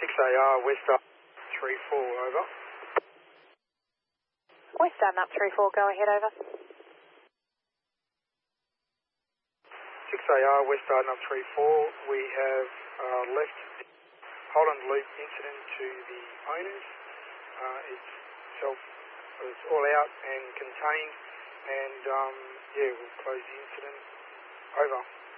6AR, West Up 34, over. West Arden up 34, go ahead, over. 6AR, West Arden up 34, we have left Holland Loop incident to the owners. It's all out and contained, and yeah, we'll close the incident. Over.